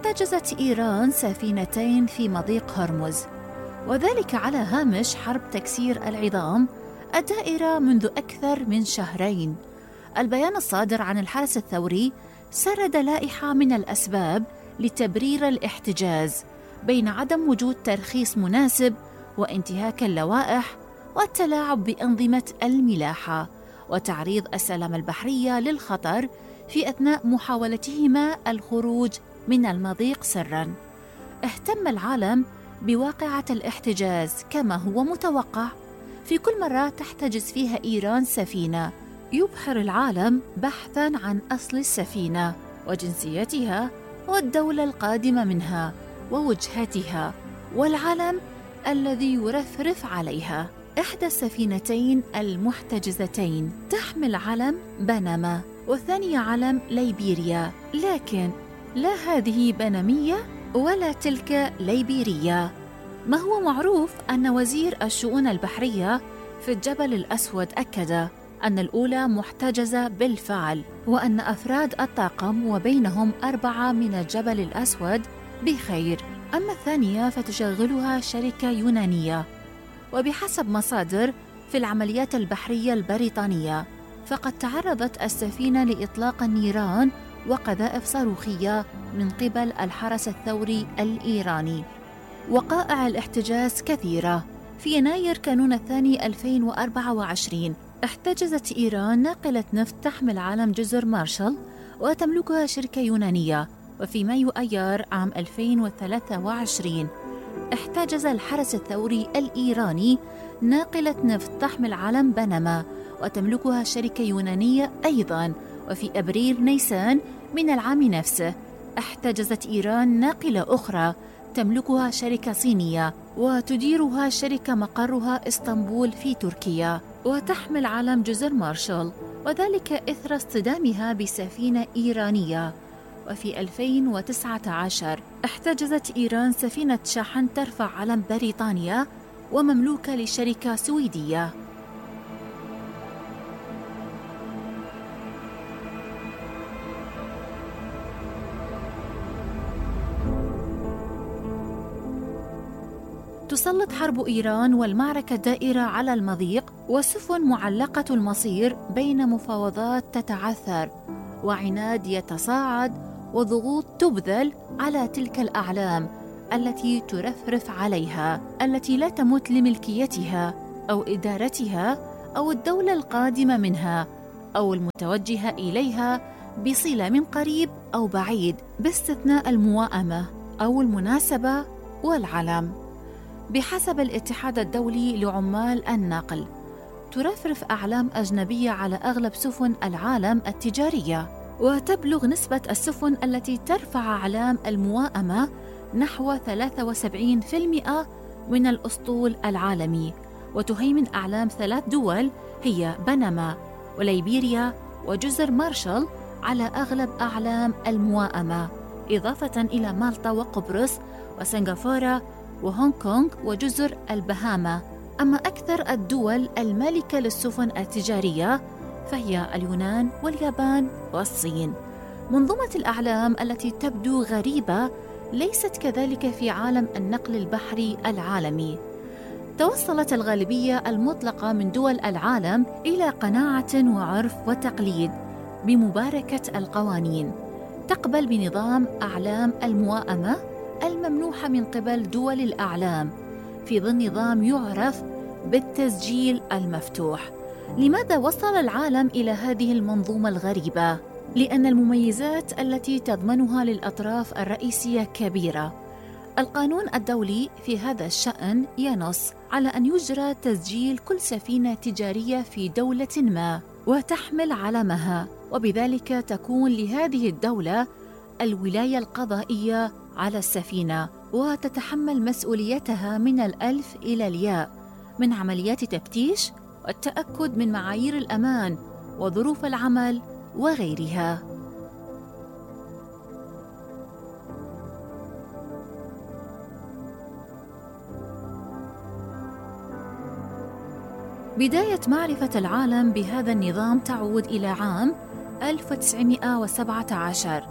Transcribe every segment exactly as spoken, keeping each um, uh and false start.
احتجزت إيران سفينتين في مضيق هرمز، وذلك على هامش حرب تكسير العظام الدائرة منذ أكثر من شهرين. البيان الصادر عن الحرس الثوري سرد لائحة من الأسباب لتبرير الاحتجاز، بين عدم وجود ترخيص مناسب وانتهاك اللوائح والتلاعب بأنظمة الملاحة وتعريض السلامة البحرية للخطر في أثناء محاولتهما الخروج من المضيق سراً. اهتم العالم بواقعة الاحتجاز كما هو متوقع. في كل مرة تحتجز فيها إيران سفينة، يبحر العالم بحثاً عن أصل السفينة وجنسيتها والدولة القادمة منها ووجهتها والعلم الذي يرفرف عليها. إحدى السفينتين المحتجزتين تحمل علم بنما، والثانية علم ليبيريا، لكن لا هذه بنمية ولا تلك ليبيرية. ما هو معروف أن وزير الشؤون البحرية في الجبل الأسود أكد أن الأولى محتجزة بالفعل، وأن أفراد الطاقم وبينهم أربعة من الجبل الأسود بخير، أما الثانية فتشغلها شركة يونانية. وبحسب مصادر في العمليات البحرية البريطانية، فقد تعرضت السفينة لإطلاق النيران وقذائف صاروخية من قبل الحرس الثوري الإيراني. وقائع الاحتجاز كثيرة. في يناير كانون الثاني ألفين وأربعة وعشرين احتجزت إيران ناقلة نفط تحمل علم جزر مارشال وتملكها شركة يونانية. وفي مايو أيار عام ألفين وثلاثة وعشرين احتجز الحرس الثوري الإيراني ناقلة نفط تحمل علم بنما وتملكها شركة يونانية أيضاً. وفي أبريل نيسان من العام نفسه احتجزت إيران ناقلة أخرى تملكها شركة صينية وتديرها شركة مقرها اسطنبول في تركيا وتحمل علم جزر مارشال، وذلك إثر اصطدامها بسفينة إيرانية. وفي ألفين وتسعة عشر احتجزت إيران سفينة شحن ترفع علم بريطانيا ومملوكة لشركة سويدية. تسلط حرب إيران والمعركة الدائرة على المضيق وسفن معلقة المصير بين مفاوضات تتعثر وعناد يتصاعد وضغوط تبذل على تلك الأعلام التي ترفرف عليها، التي لا تمت لملكيتها أو إدارتها أو الدولة القادمة منها أو المتوجهة إليها بصلة من قريب أو بعيد، باستثناء الموائمة أو المناسبة والعلم. بحسب الاتحاد الدولي لعمال النقل، ترفرف أعلام أجنبية على أغلب سفن العالم التجارية، وتبلغ نسبة السفن التي ترفع أعلام الموائمة نحو ثلاثة وسبعين بالمئة من الأسطول العالمي، وتهيمن أعلام ثلاث دول هي بنما وليبيريا وجزر مارشال على أغلب أعلام الموائمة، إضافة إلى مالطا وقبرص وسنغافورة وهونغ كونغ وجزر البهاما. أما أكثر الدول المالكة للسفن التجارية فهي اليونان واليابان والصين. منظومة الأعلام التي تبدو غريبة ليست كذلك في عالم النقل البحري العالمي. توصلت الغالبية المطلقة من دول العالم إلى قناعة وعرف وتقليد بمباركة القوانين تقبل بنظام أعلام الموائمة الممنوحة من قبل دول الأعلام في ظل نظام يعرف بالتسجيل المفتوح. لماذا وصل العالم إلى هذه المنظومة الغريبة؟ لأن المميزات التي تضمنها للأطراف الرئيسية كبيرة. القانون الدولي في هذا الشأن ينص على أن يجرى تسجيل كل سفينة تجارية في دولة ما وتحمل علمها، وبذلك تكون لهذه الدولة الولاية القضائية على السفينة وتتحمل مسؤوليتها من الألف إلى الياء من عمليات تفتيش والتأكد من معايير الأمان وظروف العمل وغيرها. بداية معرفة العالم بهذا النظام تعود إلى عام ألف وتسعمائة وسبعة عشر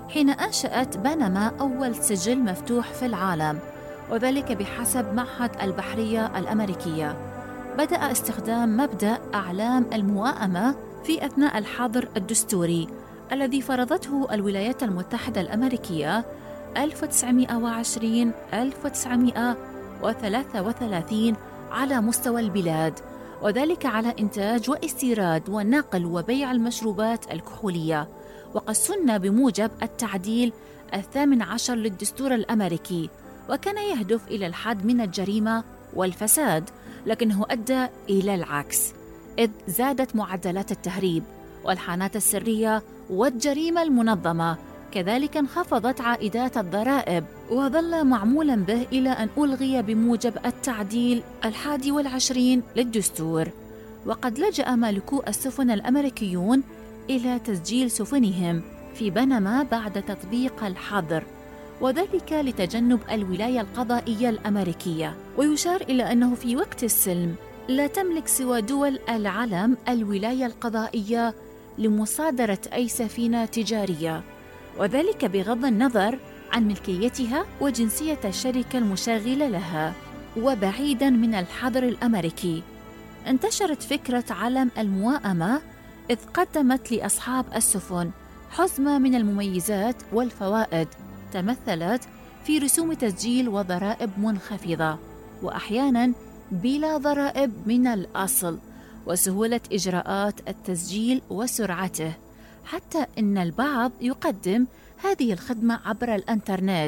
حين أنشأت بنما أول سجل مفتوح في العالم، وذلك بحسب معهد البحرية الأمريكية. بدأ استخدام مبدأ أعلام الموائمة في أثناء الحظر الدستوري الذي فرضته الولايات المتحدة الأمريكية ألف وتسعمائة وعشرين إلى ألف وتسعمائة وثلاثة وثلاثين على مستوى البلاد، وذلك على إنتاج واستيراد ونقل وبيع المشروبات الكحولية. وقد سن بموجب التعديل الثامن عشر للدستور الأمريكي، وكان يهدف إلى الحد من الجريمة والفساد، لكنه أدى إلى العكس، إذ زادت معدلات التهريب والحانات السرية والجريمة المنظمة. كذلك انخفضت عائدات الضرائب، وظل معمولا به إلى أن ألغي بموجب التعديل الحادي والعشرين للدستور. وقد لجأ مالكو السفن الأمريكيون إلى تسجيل سفنهم في بنما بعد تطبيق الحظر، وذلك لتجنب الولاية القضائية الأمريكية. ويشار إلى أنه في وقت السلم لا تملك سوى دول العالم الولاية القضائية لمصادرة أي سفينة تجارية، وذلك بغض النظر عن ملكيتها وجنسية الشركة المشغلة لها. وبعيداً من الحظر الأمريكي، انتشرت فكرة علم الموائمة، إذ قدمت لأصحاب السفن حزمة من المميزات والفوائد تمثلت في رسوم تسجيل وضرائب منخفضة، وأحياناً بلا ضرائب من الأصل، وسهولة إجراءات التسجيل وسرعته، حتى إن البعض يقدم هذه الخدمة عبر الإنترنت،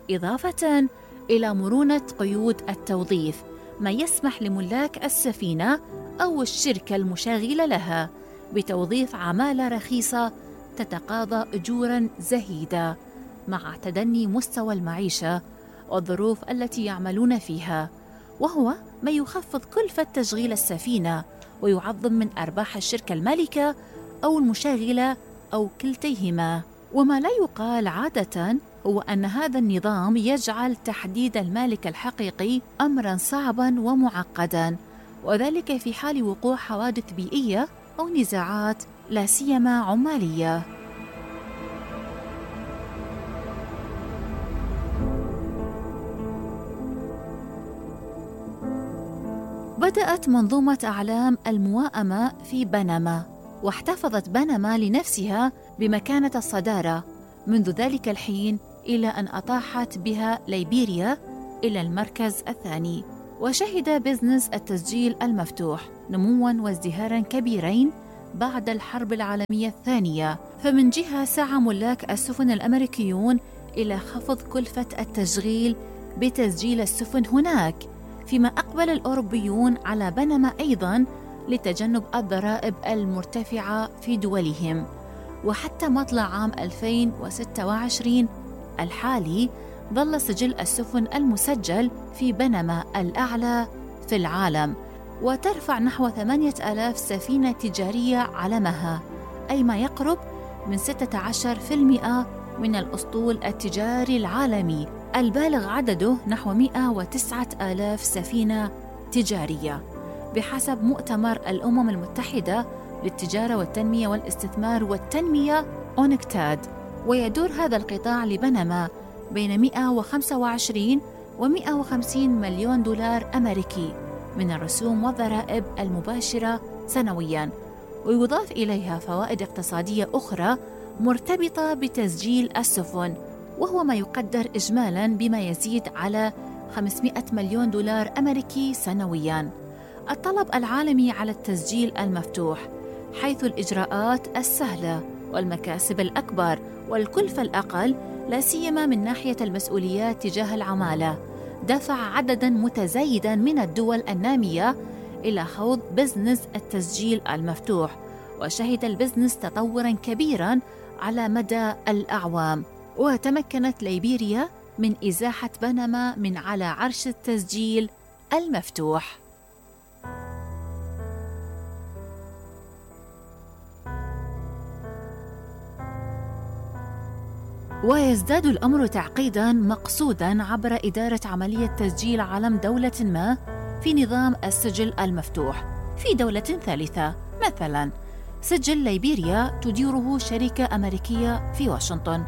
إضافة إلى مرونة قيود التوظيف، ما يسمح لملاك السفينة أو الشركة المشغلة لها بتوظيف عمالة رخيصة تتقاضى أجوراً زهيدة مع تدني مستوى المعيشة والظروف التي يعملون فيها، وهو ما يخفض كلفة تشغيل السفينة ويعظم من أرباح الشركة المالكة أو المشغلة أو كلتيهما. وما لا يقال عادة هو أن هذا النظام يجعل تحديد المالك الحقيقي أمراً صعباً ومعقداً، وذلك في حال وقوع حوادث بيئية أو نزاعات لا سيما عمالية. بدأت منظومة أعلام الموائمة في بنما، واحتفظت بنما لنفسها بمكانة الصدارة منذ ذلك الحين إلى أن أطاحت بها ليبيريا إلى المركز الثاني. وشهد بزنس التسجيل المفتوح نمواً وازدهاراً كبيرين بعد الحرب العالمية الثانية، فمن جهة سعى ملاك السفن الأمريكيون إلى خفض كلفة التشغيل بتسجيل السفن هناك، فيما أقبل الأوروبيون على بنما أيضاً لتجنب الضرائب المرتفعة في دولهم. وحتى مطلع عام ألفين وستة وعشرين الحالي ظل سجل السفن المسجل في بنما الأعلى في العالم، وترفع نحو ثمانية آلاف سفينة تجارية علمها، أي ما يقرب من ستة عشر بالمئة من الأسطول التجاري العالمي البالغ عدده نحو مئة وتسعة آلاف سفينة تجارية بحسب مؤتمر الأمم المتحدة للتجارة والتنمية والاستثمار والتنمية أونكتاد. ويدور هذا القطاع لبنما بين مئة وخمسة وعشرين ومئة وخمسين مليون دولار أمريكي من الرسوم والضرائب المباشرة سنوياً، ويضاف إليها فوائد اقتصادية أخرى مرتبطة بتسجيل السفن، وهو ما يقدر إجمالاً بما يزيد على خمسمئة مليون دولار أمريكي سنوياً. الطلب العالمي على التسجيل المفتوح، حيث الإجراءات السهلة والمكاسب الأكبر والكلفة الأقل، لا سيما من ناحية المسؤوليات تجاه العمالة، دفع عدداً متزايداً من الدول النامية إلى خوض بزنس التسجيل المفتوح. وشهد البزنس تطوراً كبيراً على مدى الأعوام، وتمكنت ليبيريا من إزاحة بنما من على عرش التسجيل المفتوح. ويزداد الأمر تعقيداً مقصوداً عبر إدارة عملية تسجيل علم دولة ما في نظام السجل المفتوح في دولة ثالثة. مثلاً سجل ليبيريا تديره شركة أمريكية في واشنطن،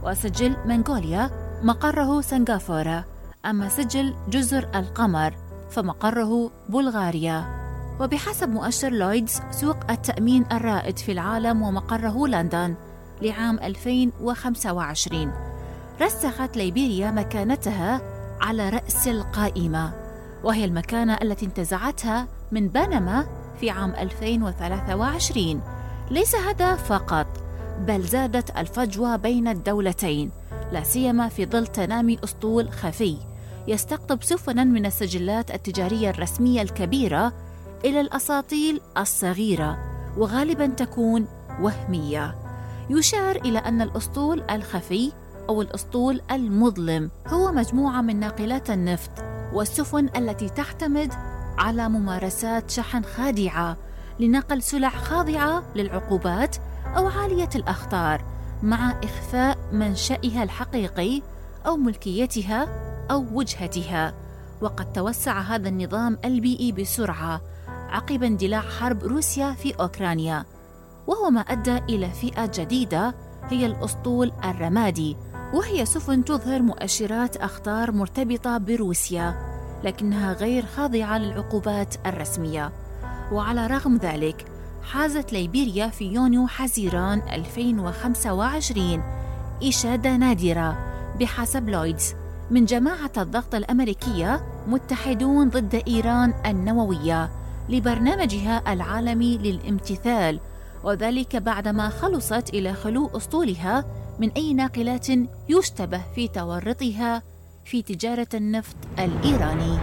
وسجل منغوليا مقره سنغافورة، أما سجل جزر القمر فمقره بلغاريا. وبحسب مؤشر لويدز سوق التأمين الرائد في العالم ومقره لندن لعام ألفين وخمسة وعشرين، رسخت ليبيريا مكانتها على رأس القائمة، وهي المكانة التي انتزعتها من بنما في عام ألفين وثلاثة وعشرين. ليس هذا فقط، بل زادت الفجوة بين الدولتين، لا سيما في ظل تنامي أسطول خفي يستقطب سفناً من السجلات التجارية الرسمية الكبيرة إلى الأساطيل الصغيرة، وغالباً تكون وهمية. يشار إلى أن الأسطول الخفي أو الأسطول المظلم هو مجموعة من ناقلات النفط والسفن التي تعتمد على ممارسات شحن خادعة لنقل سلع خاضعة للعقوبات أو عالية الأخطار، مع إخفاء منشأها الحقيقي أو ملكيتها أو وجهتها. وقد توسع هذا النظام البيئي بسرعة عقب اندلاع حرب روسيا في أوكرانيا، وهو ما أدى إلى فئة جديدة هي الأسطول الرمادي، وهي سفن تظهر مؤشرات أخطار مرتبطة بروسيا لكنها غير خاضعة للعقوبات الرسمية. وعلى رغم ذلك حازت ليبيريا في يونيو حزيران ألفين وخمسة وعشرين إشادة نادرة بحسب لويدز من جماعة الضغط الأمريكية متحدون ضد إيران النووية لبرنامجها العالمي للامتثال، وذلك بعدما خلصت إلى خلو أسطولها من أي ناقلات يشتبه في تورطها في تجارة النفط الإيراني.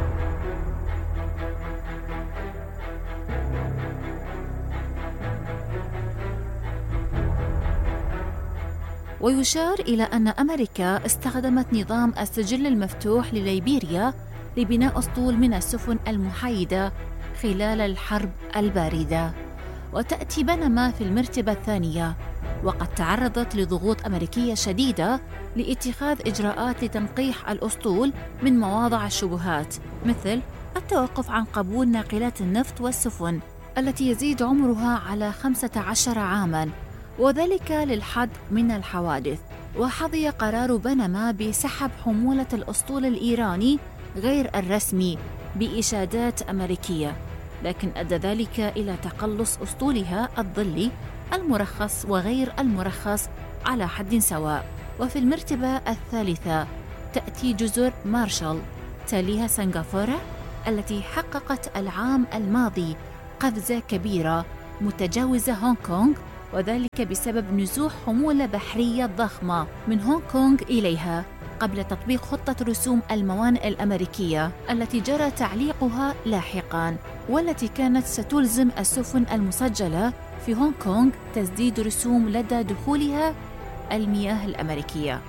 ويشار إلى أن أمريكا استخدمت نظام السجل المفتوح لليبيريا لبناء أسطول من السفن المحايدة خلال الحرب الباردة، وتأتي بنما في المرتبة الثانية، وقد تعرضت لضغوط أمريكية شديدة لاتخاذ إجراءات لتنقيح الأسطول من مواضع الشبهات، مثل التوقف عن قبول ناقلات النفط والسفن التي يزيد عمرها على خمسة عشر عاماً، وذلك للحد من الحوادث. وحظي قرار بنما بسحب حمولة الأسطول الإيراني غير الرسمي بإشادات أمريكية، لكن أدى ذلك إلى تقلص أسطولها الظلي المرخص وغير المرخص على حد سواء. وفي المرتبة الثالثة تأتي جزر مارشال، تليها سنغافورة التي حققت العام الماضي قفزة كبيرة متجاوزة هونغ كونغ، وذلك بسبب نزوح حمولة بحرية ضخمة من هونغ كونغ إليها قبل تطبيق خطة رسوم الموانئ الأمريكية التي جرى تعليقها لاحقاً، والتي كانت ستلزم السفن المسجلة في هونغ كونغ تسديد رسوم لدى دخولها المياه الأمريكية.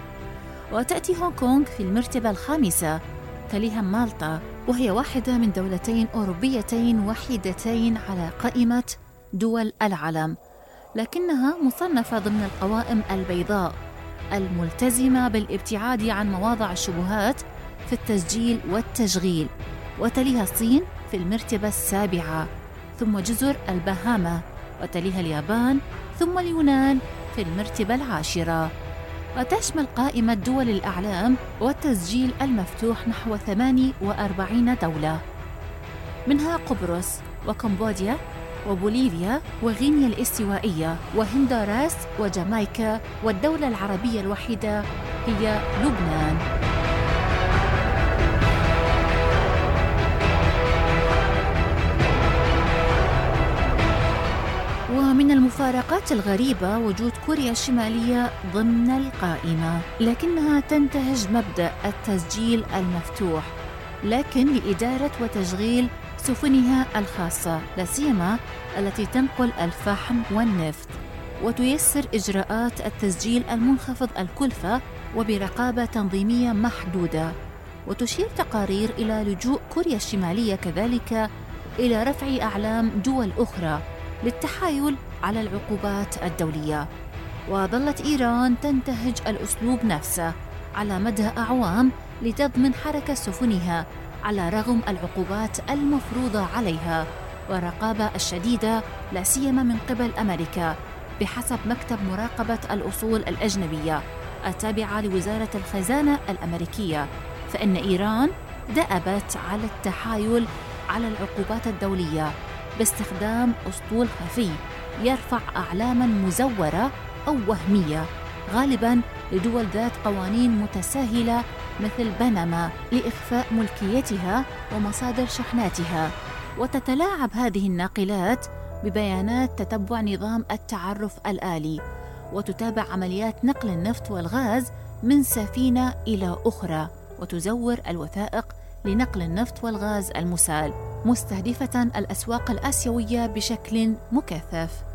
وتأتي هونغ كونغ في المرتبة الخامسة، تليها مالطا، وهي واحدة من دولتين أوروبيتين وحيدتين على قائمة دول العالم، لكنها مصنفة ضمن القوائم البيضاء الملتزمة بالابتعاد عن مواضع الشبهات في التسجيل والتشغيل. وتليها الصين في المرتبة السابعة، ثم جزر البهاما، وتليها اليابان، ثم اليونان في المرتبة العاشرة. وتشمل قائمة دول الأعلام والتسجيل المفتوح نحو ثمانية وأربعين دولة، منها قبرص وكمبوديا وبوليفيا وغينيا الاستوائية وهندوراس وجامايكا، والدولة العربية الوحيدة هي لبنان. ومن المفارقات الغريبة وجود كوريا الشمالية ضمن القائمة، لكنها تنتهج مبدأ التسجيل المفتوح، لكن لإدارة وتشغيل سفنها الخاصة، لا سيما التي تنقل الفحم والنفط، وتيسر إجراءات التسجيل المنخفض الكلفة وبرقابة تنظيمية محدودة. وتشير تقارير إلى لجوء كوريا الشمالية كذلك إلى رفع أعلام دول أخرى للتحايل على العقوبات الدولية. وظلت إيران تنتهج الأسلوب نفسه على مدى أعوام لتضمن حركة سفنها على رغم العقوبات المفروضة عليها والرقابة الشديدة لا سيما من قبل أمريكا بحسب مكتب مراقبة الأصول الأجنبية. التابعة لوزارة الخزانة الأمريكية، فإن إيران دأبت على التحايل على العقوبات الدولية باستخدام أسطول خفي يرفع أعلاما مزورة أو وهمية، غالباً لدول ذات قوانين متساهلة مثل بنما لإخفاء ملكيتها ومصادر شحناتها. وتتلاعب هذه الناقلات ببيانات تتبع نظام التعرف الآلي، وتتابع عمليات نقل النفط والغاز من سفينة إلى أخرى، وتزور الوثائق لنقل النفط والغاز المسال، مستهدفة الأسواق الآسيوية بشكل مكثف.